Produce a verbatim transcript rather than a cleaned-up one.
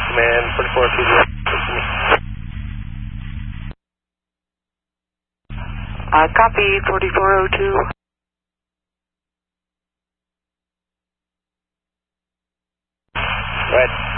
Command forty-four two zero. Uh, copy forty-four oh two. Right.